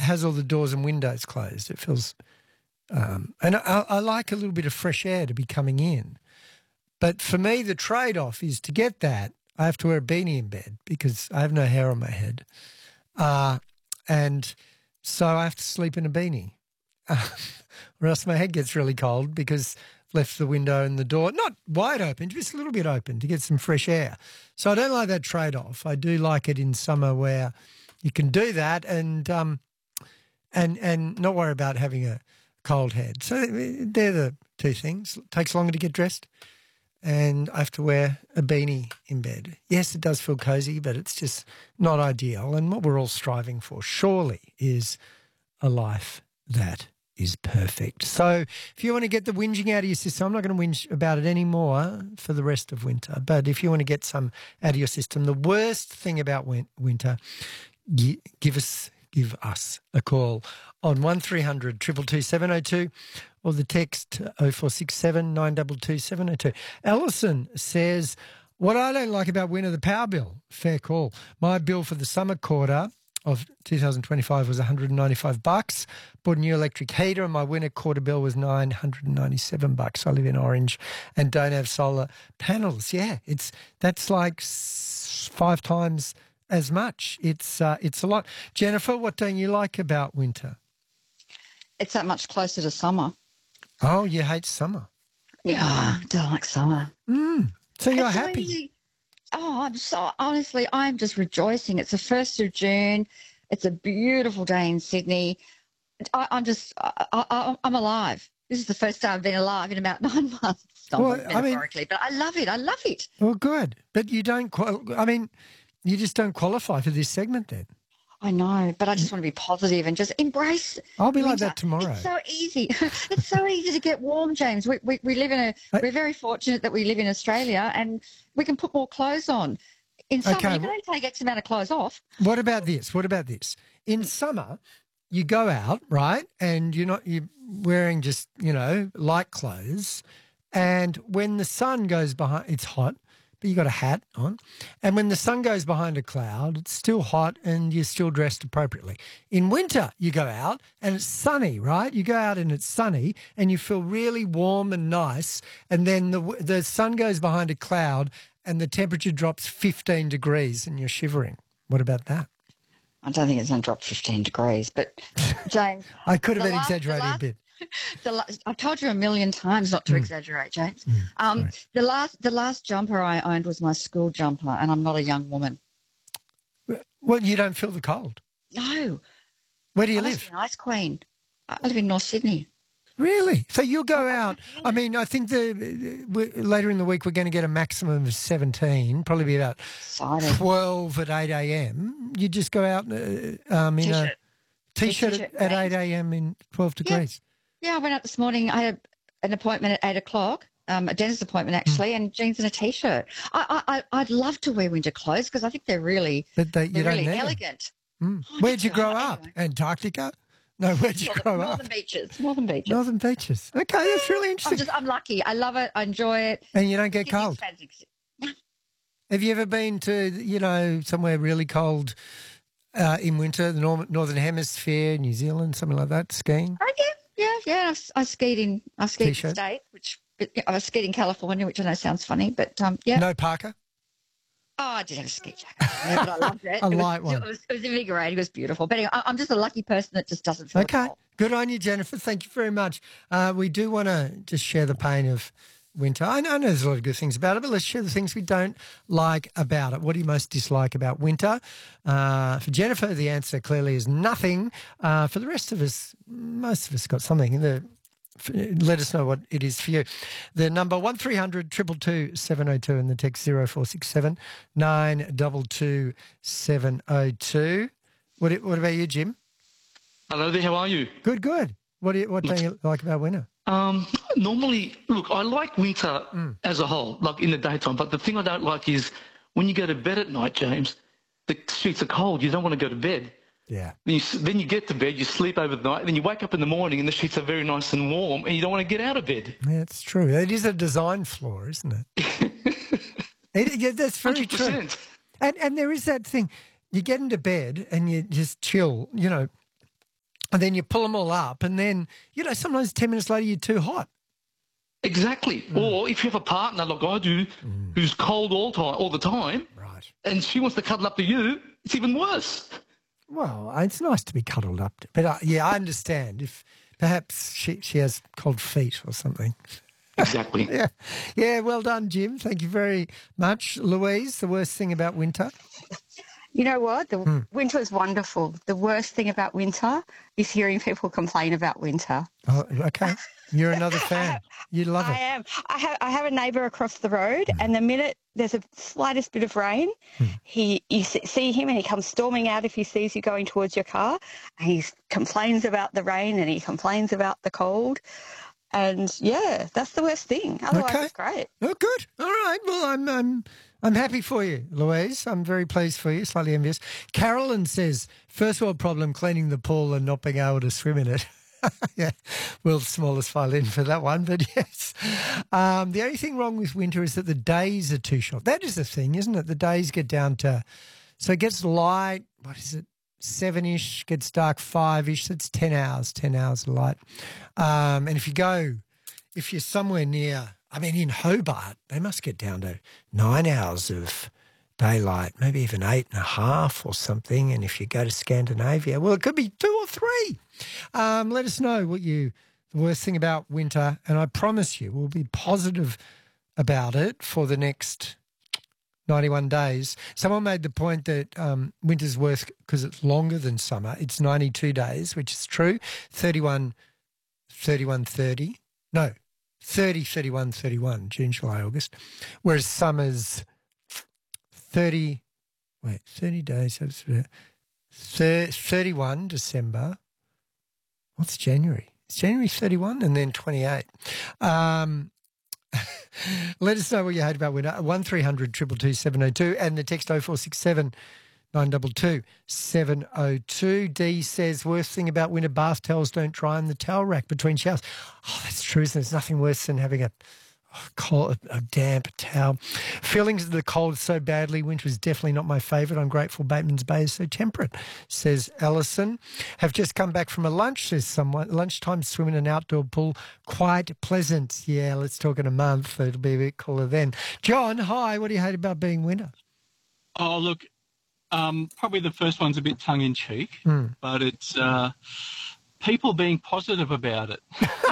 has all the doors and windows closed. It feels, and I like a little bit of fresh air to be coming in. But for me, the trade-off is to get that, I have to wear a beanie in bed because I have no hair on my head. And so I have to sleep in a beanie or else my head gets really cold because I've left the window and the door, not wide open, just a little bit open to get some fresh air. So I don't like that trade-off. I do like it in summer where you can do that and not worry about having a cold head. So they're the two things. It takes longer to get dressed and I have to wear a beanie in bed. Yes, it does feel cosy, but it's just not ideal. And what we're all striving for surely is a life that is perfect. So if you want to get the whinging out of your system, I'm not going to whinge about it anymore for the rest of winter, but if you want to get some out of your system, the worst thing about winter, give us a call on 1300 222 702 or the text 0467 922 702. Alison says, what I don't like about winter, the power bill. Fair call. My bill for the summer quarter of 2025 was $195. Bought a new electric heater and my winter quarter bill was $997. I live in Orange and don't have solar panels. Yeah, that's like 5 times as much. It's a lot. Jennifer, what don't you like about winter? It's that much closer to summer. Oh, you hate summer? Yeah, I don't like summer. So you're It's so happy? easy. Oh, I'm just rejoicing. It's the 1st of June. It's a beautiful day in Sydney. I'm alive. This is the first time I've been alive in about 9 months. Not metaphorically, but I love it. I love it. Well, good. But you you just don't qualify for this segment then. I know, but I just want to be positive and just embrace. I'll be winter. like that tomorrow. It's so easy. It's so easy to get warm, James. We live we're very fortunate that we live in Australia and we can put more clothes on. In summer, you can only take X amount of clothes off. What about this? In summer, you go out, right, and you're wearing just, light clothes, and when the sun goes behind, it's hot, but you got a hat on. And when the sun goes behind a cloud, it's still hot and you're still dressed appropriately. In winter, you go out and it's sunny, right? You go out and it's sunny and you feel really warm and nice. And then the sun goes behind a cloud and the temperature drops 15 degrees and you're shivering. What about that? I don't think it's going to drop 15 degrees, but James. I could have been exaggerating a bit. I've told you a million times not to exaggerate, James. The last jumper I owned was my school jumper, and I'm not a young woman. Well, you don't feel the cold? No. Where do you live? I'm an ice queen. I live in North Sydney. Really? So you'll go out. I mean, I think later in the week we're going to get a maximum of 17, probably be about 12 at 8 a.m. You just go out in a T-shirt at 8 a.m. in 12 degrees. Yeah, I went out this morning. I had an appointment at 8 o'clock, a dentist appointment actually, and jeans and a T-shirt. I'd love to wear winter clothes because I think they're really, really elegant. Where'd you grow up? Antarctica? No, where'd you grow up? Northern Beaches. Northern Beaches. Okay, that's really interesting. I'm lucky. I love it. I enjoy it. And you don't get cold? Have you ever been to, somewhere really cold in winter, the Northern Hemisphere, New Zealand, something like that, skiing? Oh, yeah. I skied in the state, I skied in California, which I know sounds funny, but yeah. No parka? Oh, I did have a ski jacket, but I loved it. Light one. It was invigorating. It was beautiful. But anyway, I'm just a lucky person that just doesn't feel cold. Good on you, Jennifer. Thank you very much. We do want to just share the pain of winter. I know there's a lot of good things about it, but let's share the things we don't like about it. What do you most dislike about winter? For Jennifer, the answer clearly is nothing. For the rest of us, most of us got something. Let us know what it is for you. The number 1300 222 702 and the text 0467 922 702. What about you, Jim? Hello there, how are you? Good. What do you like about winter? Normally, look, I like winter as a whole, like in the daytime, but the thing I don't like is when you go to bed at night, James, the streets are cold. You don't want to go to bed. Yeah. Then you get to bed, you sleep over the night, then you wake up in the morning and the sheets are very nice and warm and you don't want to get out of bed. Yeah, it's true. It is a design flaw, isn't it? That's very 100%. true. And there is that thing. You get into bed and you just chill, and then you pull them all up, and then, sometimes 10 minutes later you're too hot. Exactly. Or if you have a partner like I do who's cold all the time, Right. and she wants to cuddle up to you, it's even worse. Well, it's nice to be cuddled up. But, I understand if perhaps she has cold feet or something. Exactly. Yeah, well done, Jim. Thank you very much. Louise, the worst thing about winter? You know what? The winter is wonderful. The worst thing about winter is hearing people complain about winter. Oh, okay. You're another fan. You love I it. am. I have a neighbour across the road, and the minute there's a slightest bit of rain, you see him and he comes storming out if he sees you going towards your car, and he complains about the rain and he complains about the cold. And yeah, that's the worst thing. Otherwise, Okay. it's great. Oh, good. All right. Well, I'm happy for you, Louise. I'm very pleased for you. Slightly envious. Carolyn says, first world problem, cleaning the pool and not being able to swim in it. Yeah, world's smallest violin for that one, but yes. The only thing wrong with winter is that the days are too short. That is the thing, isn't it? The days get down to, so it gets light, 7-ish, gets dark 5-ish, so it's 10 hours of light. And if you're somewhere near, in Hobart, they must get down to 9 hours of daylight, maybe even 8.5 or something. And if you go to Scandinavia, well, it could be 2 or 3. Let us know the worst thing about winter, and I promise you we'll be positive about it for the next 91 days. Someone made the point that winter's worse because it's longer than summer. It's 92 days, which is true. 30, 31, 31, June, July, August. Whereas summer's 30 days. 31 December. What's January? It's January 31 and then 28. Let us know what you hate about winter. 1300 222 702 and the text 0467 922 702. D says, worst thing about winter, bath towels don't dry in the towel rack between showers. Oh, that's true. There's nothing worse than having a damp towel. Feelings of the cold so badly. Winter is definitely not my favourite. I'm grateful Bateman's Bay is so temperate, says Alison. Have just come back from a lunch, says someone. Lunchtime swim in an outdoor pool, quite pleasant. Yeah, let's talk in a month. It'll be a bit cooler then. John, hi. What do you hate about being winter? Oh, look, probably the first one's a bit tongue-in-cheek, but it's people being positive about it.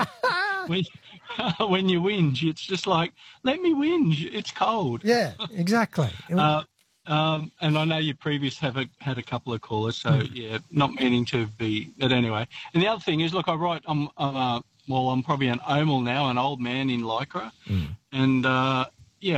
When you whinge, it's just like, let me whinge. It's cold. Yeah, exactly. And I know you previously had a couple of callers, so yeah, not meaning to be, but anyway. And the other thing is, look, I'm probably an omal now, an old man in Lycra, and I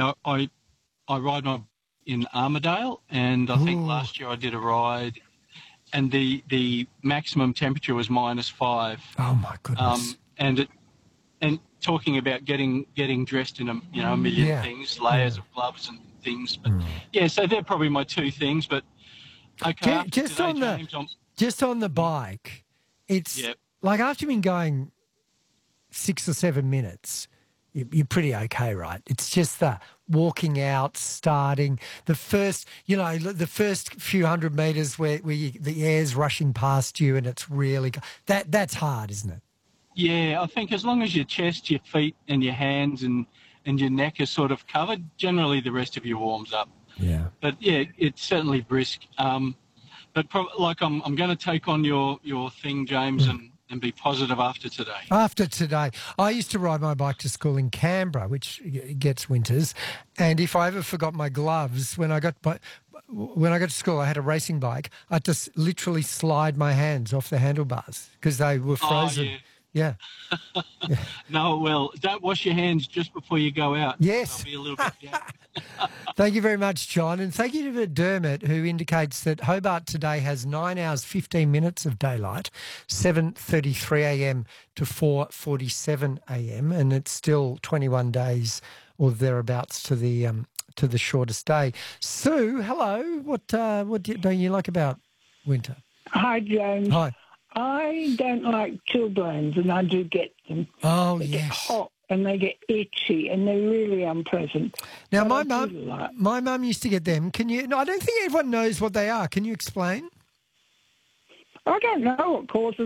ride in Armidale, and I think last year I did a ride, and the maximum temperature was -5. Oh my goodness! And talking about getting dressed in a million things, layers of gloves and things. But yeah, so they're probably my two things. But okay, just on the bike, it's like after you've been going 6 or 7 minutes, you're pretty okay, right? It's just the walking out, starting the first few 100 metres where the air's rushing past you and it's really that's hard, isn't it? Yeah, I think as long as your chest, your feet and your hands and your neck is sort of covered, generally the rest of you warms up. Yeah. But yeah, it's certainly brisk. But I'm going to take on your thing, James, and be positive after today. After today. I used to ride my bike to school in Canberra, which gets winters, and if I ever forgot my gloves, when I got to school, I had a racing bike. I had to literally slide my hands off the handlebars because they were frozen. Oh, yeah. Yeah. No, well, don't wash your hands just before you go out. Yes. They'll be a little bit damp. Thank you very much, John. And thank you to Dermot, who indicates that Hobart today has 9 hours, 15 minutes of daylight, 7:33 a.m. to 4:47 a.m. And it's still 21 days or thereabouts to the shortest day. Sue, hello. What don't you like about winter? Hi, James. Hi. I don't like chilblains, and I do get them. Oh, they yes. get hot and they get itchy, and they're really unpleasant. Now, But my mum used to get them. Can you? No, I don't think everyone knows what they are. Can you explain? I don't know what causes